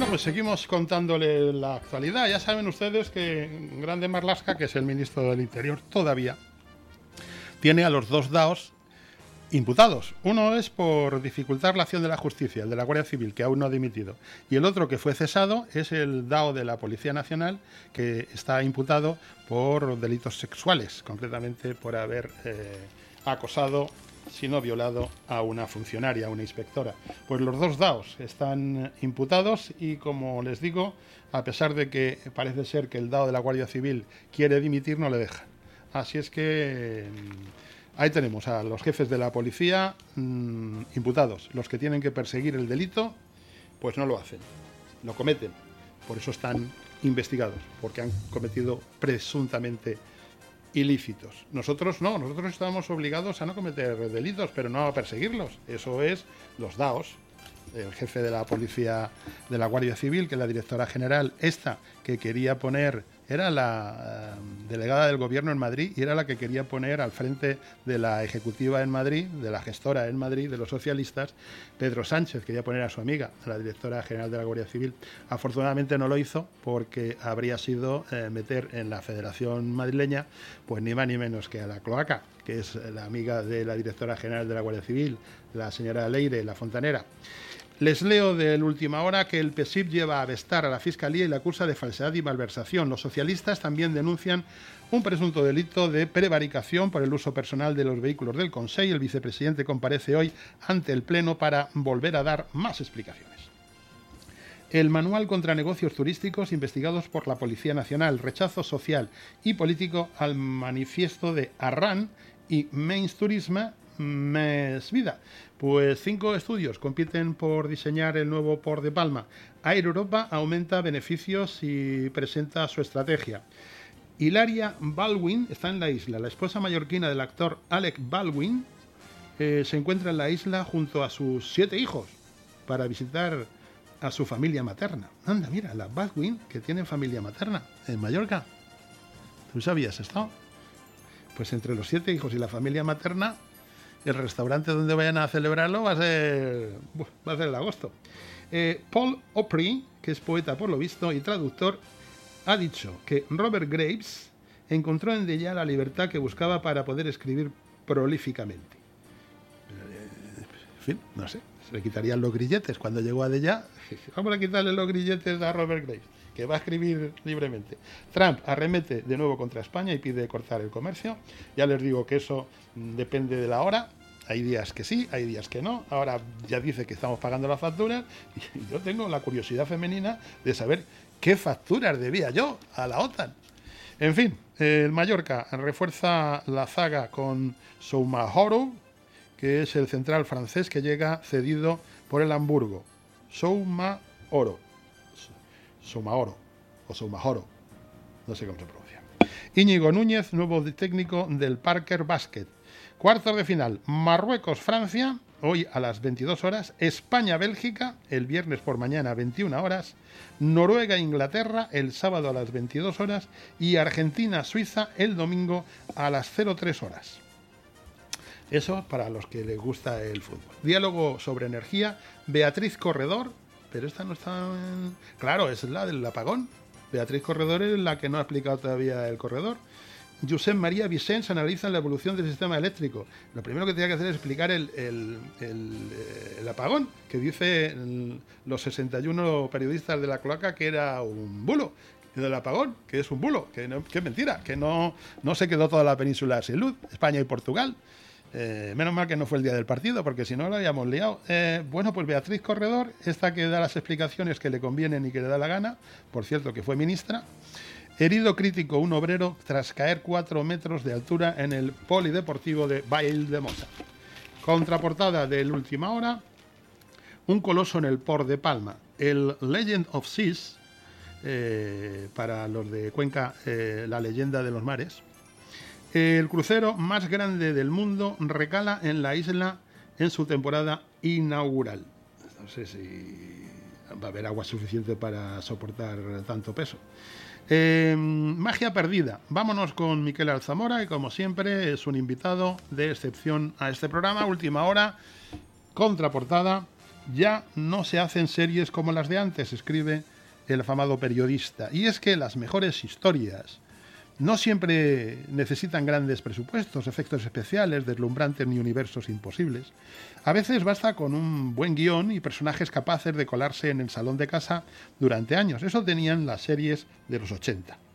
pues seguimos contándole la actualidad. Ya saben ustedes que Grande Marlaska, que es el ministro del Interior todavía, tiene a los dos DAOs imputados. Uno es por dificultar la acción de la justicia, el de la Guardia Civil, que aún no ha dimitido. Y el otro que fue cesado es el DAO de la Policía Nacional, que está imputado por delitos sexuales, concretamente por haber acosado, si no violado, a una funcionaria, a una inspectora. Pues los dos DAOs están imputados y, como les digo, a pesar de que parece ser que el DAO de la Guardia Civil quiere dimitir, no le dejan. Así es que ahí tenemos a los jefes de la policía imputados. Los que tienen que perseguir el delito, pues no lo hacen, lo cometen. Por eso están investigados, porque han cometido presuntamente ilícitos. Nosotros no, nosotros estamos obligados a no cometer delitos, pero no a perseguirlos. Eso es los DAOs. El jefe de la policía de la Guardia Civil, que es la directora general, esta que quería poner, era la delegada del gobierno en Madrid y era la que quería poner al frente de la ejecutiva en Madrid, de la gestora en Madrid, de los socialistas. Pedro Sánchez quería poner a su amiga, a la directora general de la Guardia Civil. Afortunadamente no lo hizo, porque habría sido meter en la Federación Madrileña, pues ni más ni menos que a la cloaca, que es la amiga de la directora general de la Guardia Civil, la señora Leire, la fontanera. Les leo de última hora que el PSIP lleva a Bestar a la Fiscalía y la acusa de falsedad y malversación. Los socialistas también denuncian un presunto delito de prevaricación por el uso personal de los vehículos del Consell. El vicepresidente comparece hoy ante el Pleno para volver a dar más explicaciones. El manual contra negocios turísticos investigados por la Policía Nacional, rechazo social y político al manifiesto de Arran y Menys Turisme, Més Vida. Pues 5 estudios compiten por diseñar el nuevo Port de Palma. Air Europa aumenta beneficios y presenta su estrategia. Hilaria Baldwin está en la isla. La esposa mallorquina del actor Alec Baldwin se encuentra en la isla junto a sus 7 hijos para visitar a su familia materna. Anda, mira, la Baldwin, que tiene familia materna en Mallorca. ¿Tú sabías esto? Pues entre los 7 hijos y la familia materna, el restaurante donde vayan a celebrarlo va a ser el agosto. Paul Opry, que es poeta por lo visto y traductor, ha dicho que Robert Graves encontró en Deya la libertad que buscaba para poder escribir prolíficamente. En fin, no sé, se le quitarían los grilletes cuando llegó a Deya. Vamos a quitarle los grilletes a Robert Graves, que va a escribir libremente. Trump arremete de nuevo contra España y pide cortar el comercio. Ya les digo que eso depende de la hora. Hay días que sí, hay días que no. Ahora ya dice que estamos pagando las facturas y yo tengo la curiosidad femenina de saber qué facturas debía yo a la OTAN. En fin, el Mallorca refuerza la zaga con Soumahoro, que es el central francés que llega cedido por el Hamburgo. Soumahoro o Soumahoro, no sé cómo se pronuncia. Íñigo Núñez, nuevo técnico del Parker Basket. Cuartos de final, Marruecos-Francia, hoy a las 22 horas, España-Bélgica, el viernes por mañana a 21 horas, Noruega-Inglaterra, el sábado a las 22 horas, y Argentina-Suiza, el domingo a las 03 horas. Eso para los que les gusta el fútbol. Diálogo sobre energía, Beatriz Corredor, pero esta no está en... Claro, es la del apagón. Beatriz Corredor es la que no ha explicado todavía el corredor. Josep María Vicens analiza la evolución del sistema eléctrico. Lo primero que tenía que hacer es explicar el apagón, que dicen los 61 periodistas de la cloaca que era un bulo. Del apagón, que es un bulo, que es mentira, que no se quedó toda la península sin luz, España y Portugal. Menos mal que no fue el día del partido, porque si no lo habíamos liado. Bueno, pues Beatriz Corredor, esta que da las explicaciones que le convienen y que le da la gana, por cierto que fue ministra. Herido crítico un obrero tras caer 4 metros de altura en el polideportivo de Valldemossa. Contraportada del Última Hora, un coloso en el Port de Palma. El Legend of Seas, para los de Cuenca, la leyenda de los mares. El crucero más grande del mundo recala en la isla en su temporada inaugural. No sé si va a haber agua suficiente para soportar tanto peso. Magia perdida. Vámonos con Miquel Alzamora, que como siempre es un invitado de excepción a este programa. Última Hora, contraportada, Ya no se hacen series como las de antes, escribe el afamado periodista. Y es que las mejores historias no siempre necesitan grandes presupuestos, efectos especiales, deslumbrantes ni universos imposibles. A veces basta con un buen guión y personajes capaces de colarse en el salón de casa durante años. Eso tenían las series de los 80.